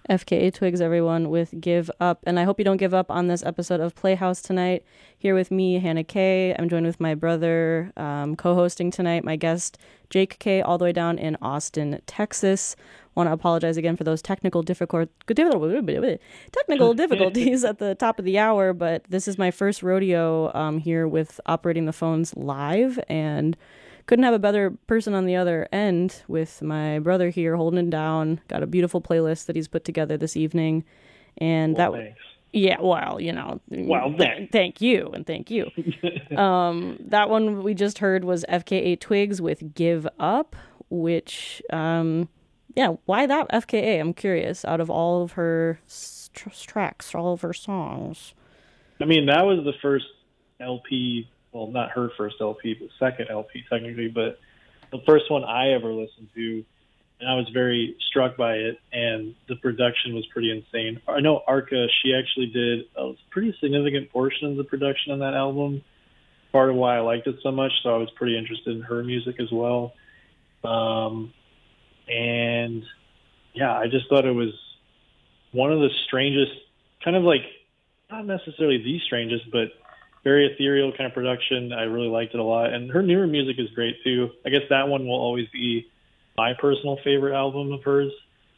FKA Twigs, everyone, with Give Up. And I hope you don't give up on this episode of Playhouse tonight. Here with me, Hannah Kay. I'm joined with my brother, co-hosting tonight, my guest, Jake Kay, all the way down in Austin, Texas. Want to apologize again for those technical difficulties at the top of the hour, but this is my first rodeo here with operating the phones live, and couldn't have a better person on the other end with my brother here holding it down. Got a beautiful playlist that he's put together this evening. And well, thanks. Yeah, well, thank you. And thank you. That one we just heard was FKA Twigs with Give Up, which, why that FKA? I'm curious, out of all of her tracks, all of her songs. I mean, that was the first LP. Well, not her first LP, but second LP technically, but the first one I ever listened to, and I was very struck by it, and the production was pretty insane. I know Arca, she actually did a pretty significant portion of the production on that album, part of why I liked it so much, so I was pretty interested in her music as well. And yeah, I just thought it was one of the strangest, kind of like, not necessarily the strangest, but very ethereal kind of production. I really liked it a lot. And her newer music is great too. I guess that one will always be my personal favorite album of hers.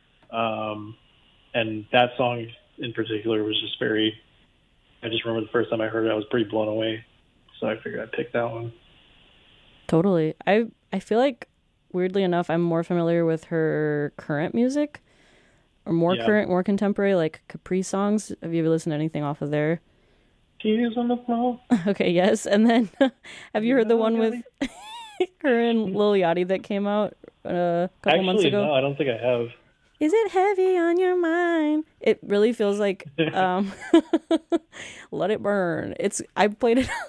And that song in particular was just I just remember the first time I heard it, I was pretty blown away. So I figured I'd pick that one. Totally. I feel like, weirdly enough, I'm more familiar with her current music, or current, more contemporary, like Capri Songs. Have you ever listened to anything off of there? Keys on the floor. Okay, yes. And then, have you heard the one with her and Lil Yachty that came out a couple months ago? No, I don't think I have. Is it heavy on your mind? It really feels like Let It Burn. I've played it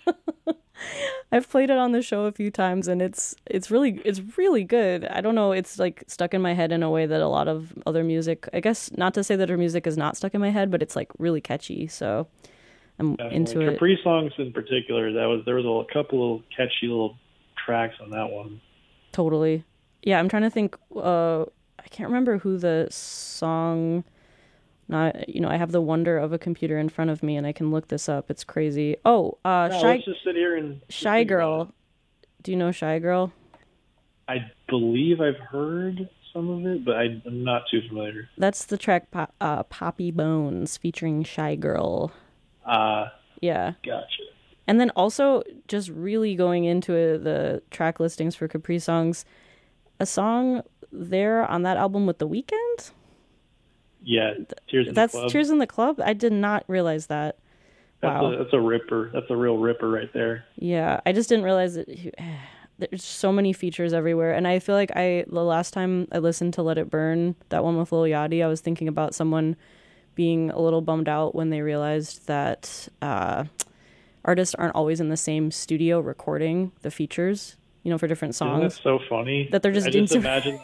on the show a few times, and it's really good. I don't know, it's like stuck in my head in a way that a lot of other music, I guess, not to say that her music is not stuck in my head, but it's like really catchy. So I'm into it. Capri Songs in particular, there was a couple of catchy little tracks on that one. Totally. Yeah, I'm trying to think. I can't remember who the song. I have the wonder of a computer in front of me, and I can look this up. It's crazy. Let's just sit here and Shy Girl. Do you know Shy Girl? I believe I've heard some of it, but I'm not too familiar. That's the track Poppy Bones featuring Shy Girl. Yeah. Gotcha. And then also, just really going into the track listings for Capri Songs, a song there on that album with The Weeknd? Yeah, Tears in the Club. Tears in the Club? I did not realize that. Wow. That's a ripper. That's a real ripper right there. Yeah, I just didn't realize that there's so many features everywhere. And I feel like the last time I listened to Let It Burn, that one with Lil Yachty, I was thinking about someone being a little bummed out when they realized that artists aren't always in the same studio recording the features, for different songs. Isn't that so funny? That they're just imagine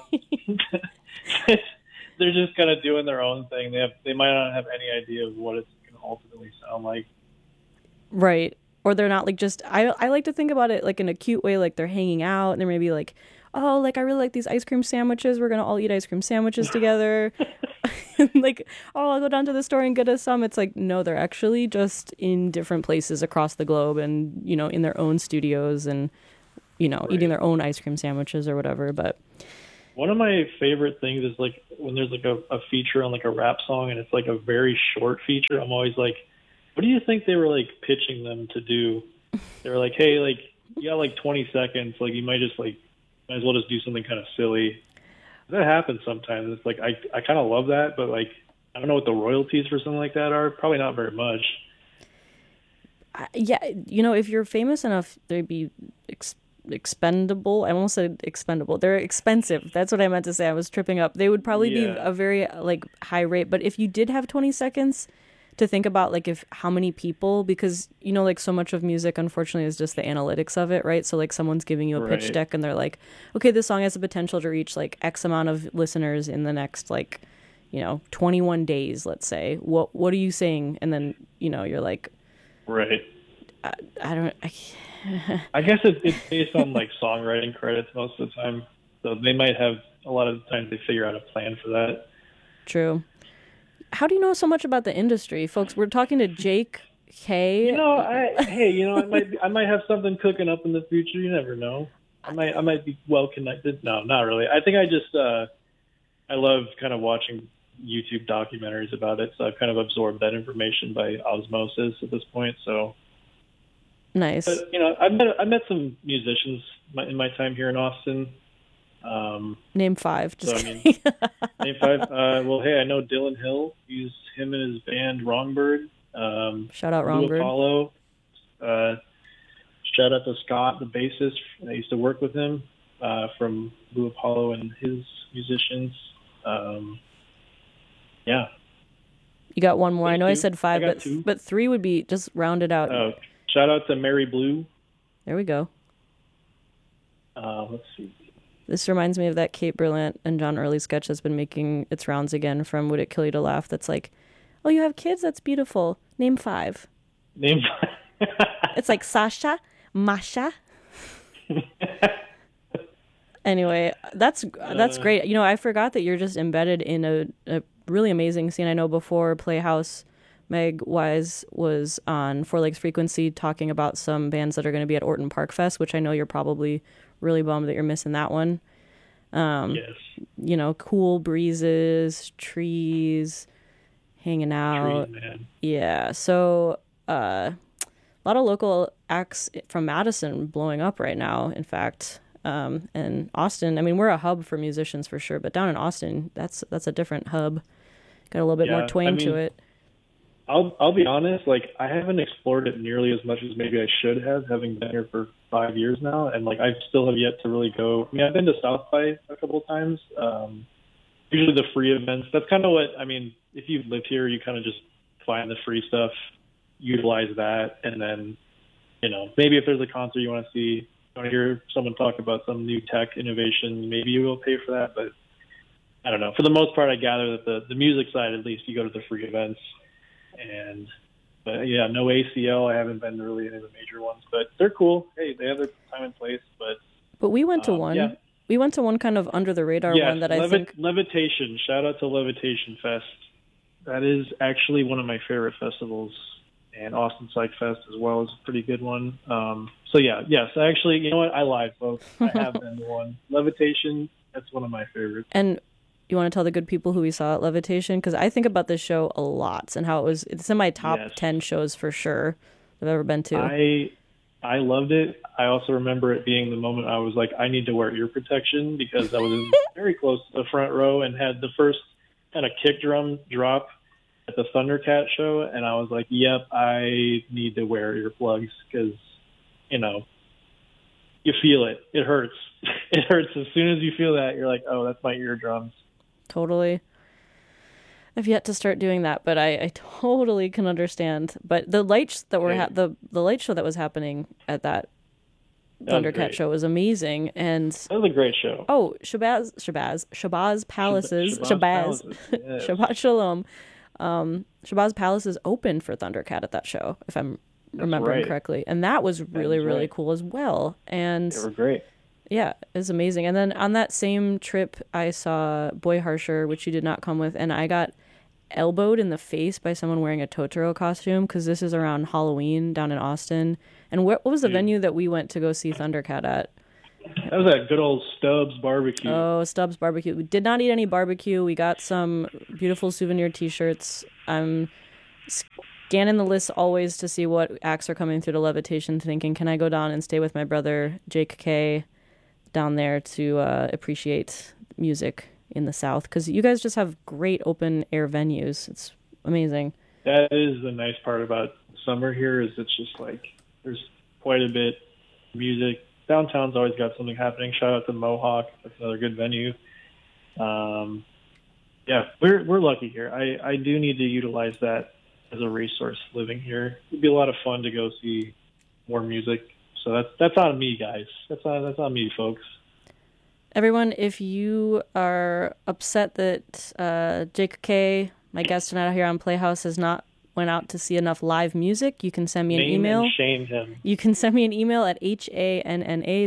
they're just kind of doing their own thing. They might not have any idea of what it's going to ultimately sound like. Right. Or they're not like just, I like to think about it like in a cute way, like they're hanging out and they're maybe like, oh, like I really like these ice cream sandwiches. We're going to all eat ice cream sandwiches together. Like, oh, I'll go down to the store and get us some. It's like, no, they're actually just in different places across the globe and, in their own studios and, right, eating their own ice cream sandwiches or whatever. But one of my favorite things is like when there's like a feature on like a rap song and it's like a very short feature. I'm always like, what do you think they were like pitching them to do? They were like, hey, like you got like 20 seconds. Like you might as well just do something kind of silly. That happens sometimes. It's like I kind of love that, but like I don't know what the royalties for something like that are. Probably not very much. Yeah, if you're famous enough, they'd be expendable. I almost said expendable. They're expensive. That's what I meant to say. I was tripping up. They would probably be a very like high rate. But if you did have 20 seconds to think about like how many people, because like so much of music unfortunately is just the analytics of it, right? So like someone's giving you a pitch deck and they're like, okay, this song has the potential to reach like X amount of listeners in the next like 21 days, let's say. What are you saying? And then you're like, right, I guess it's based on like songwriting credits most of the time, so they might have a lot of the times they figure out a plan for that. True. How do you know so much about the industry, folks? We're talking to Jake K. I might have something cooking up in the future. You never know. I might be well connected. No, not really. I think I love kind of watching YouTube documentaries about it, so I've kind of absorbed that information by osmosis at this point. So nice. But I met some musicians in my time here in Austin. Name 5. Name 5. Well, hey, I know Dylan Hill. Him and his band Wrongbird. Shout out Blue Wrongbird. Apollo. Shout out to Scott, the bassist. I used to work with him from Blue Apollo and his musicians. Yeah. You got one more. I know I said 5, but 3 would be just rounded out. Oh, shout out to Mary Blue. There we go. Let's see. This reminds me of that Kate Berlant and John Early sketch that's been making its rounds again from Would It Kill You to Laugh? That's like, oh, you have kids? That's beautiful. Name 5. Name 5. It's like Sasha, Masha. Anyway, that's great. You know, I forgot that you're just embedded in a really amazing scene. I know before Playhouse, Meg Wise was on Four Legs Frequency talking about some bands that are going to be at Orton Park Fest, which I know you're probably really bummed that you're missing that one. Yes. You know, cool breezes, trees, hanging out. Trees, man. Yeah. So a lot of local acts from Madison blowing up right now, in fact. And Austin, I mean, we're a hub for musicians for sure, but down in Austin, that's a different hub. Got a little bit more twang to it. I'll be honest, like I haven't explored it nearly as much as maybe I should have, having been here for 5 years now, and like I still have yet to really go. I mean, I've been to South by a couple of times. Usually the free events. That's kind of what I mean. If you've lived here, you kind of just find the free stuff, utilize that, and then maybe if there's a concert you want to see, you want to hear someone talk about some new tech innovation, maybe you will pay for that. But I don't know. For the most part, I gather that the music side, at least, you go to the free events. But yeah, no ACL. I haven't been to really any of the major ones, but they're cool. Hey, they have their time and place. But we went to one. Yeah. We went to one kind of under the radar one that I think. Levitation. Shout out to Levitation Fest. That is actually one of my favorite festivals, and Austin Psych Fest as well is a pretty good one. So yeah, yes, actually, you know what? I lied, folks. I have been to one. Levitation. That's one of my favorites. And you want to tell the good people who we saw at Levitation? Because I think about this show a lot and how it's in my top 10 shows for sure I've ever been to. I loved it. I also remember it being the moment I was like, I need to wear ear protection because I was very close to the front row and had the first kind of kick drum drop at the Thundercat show. And I was like, yep, I need to wear earplugs because, you feel it. It hurts. It hurts. As soon as you feel that, you're like, oh, that's my eardrums. Totally. I've yet to start doing that, but I totally can understand. But the lights that were the light show that was happening at that Thundercat show was amazing, and that was a great show. Oh, Shabazz Palaces, Shabbat Shalom. Shabazz Palaces opened for Thundercat at that show, if I'm remembering correctly, and that was really cool as well. And they were great. Yeah, it was amazing. And then on that same trip, I saw Boy Harsher, which you did not come with, and I got elbowed in the face by someone wearing a Totoro costume because this is around Halloween down in Austin. And what was the venue that we went to go see Thundercat at? That was that good old Stubbs Barbecue. Oh, Stubbs Barbecue. We did not eat any barbecue. We got some beautiful souvenir T-shirts. I'm scanning the list always to see what acts are coming through to Levitation, thinking, can I go down and stay with my brother, Jake K., down there to appreciate music in the South, because you guys just have great open air venues. It's amazing. That is the nice part about summer here, is it's just like there's quite a bit of music. Downtown's always got something happening. Shout out to Mohawk. That's another good venue. Yeah, we're lucky here. I do need to utilize that as a resource living here. It'd be a lot of fun to go see more music. So that's on me, guys. That's on me, folks. Everyone, if you are upset that Jake K., my guest tonight here on Playhouse, has not went out to see enough live music, you can send me an email. And shame him. You can send me an email at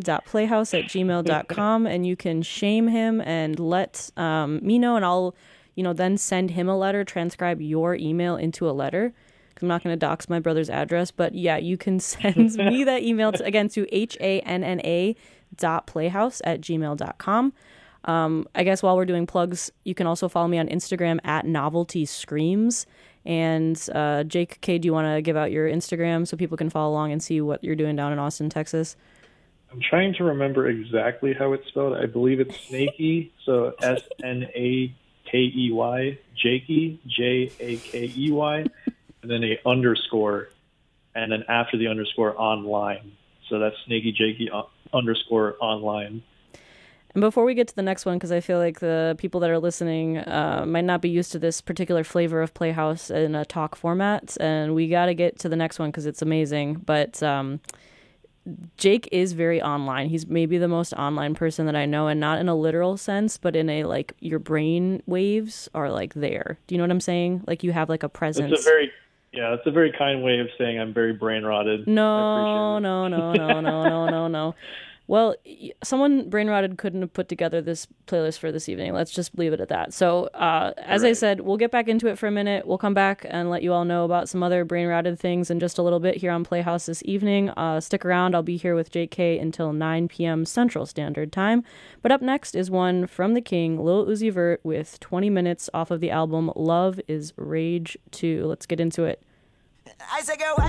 hanna.playhouse@gmail.com, and you can shame him and let me know, and I'll then send him a letter, transcribe your email into a letter. I'm not going to dox my brother's address, but yeah, you can send me that email to hanna.playhouse@gmail.com. I guess while we're doing plugs, you can also follow me on Instagram at Novelty Screams. And Jake K, do you want to give out your Instagram so people can follow along and see what you're doing down in Austin, Texas? I'm trying to remember exactly how it's spelled. I believe it's Snakey, so Snakey, Jakey, Jakey, and then a underscore, and then after the underscore online. So that's Snakey Jakey underscore online. And before we get to the next one, because I feel like the people that are listening might not be used to this particular flavor of Playhouse in a talk format, and we got to get to the next one because it's amazing. But Jake is very online. He's maybe the most online person that I know, and not in a literal sense, but in a, like, your brain waves are, like, there. Do you know what I'm saying? Like, you have, like, a presence. It's a very kind way of saying I'm very brain rotted. No. Well, someone brain rotted couldn't have put together this playlist for this evening. Let's just leave it at that. So, as I said, we'll get back into it for a minute. We'll come back and let you all know about some other brain rotted things in just a little bit here on Playhouse this evening. Stick around. I'll be here with JK until 9 p.m. Central Standard Time. But up next is one from the King, Lil Uzi Vert, with 20 minutes off of the album Love is Rage 2. Let's get into it.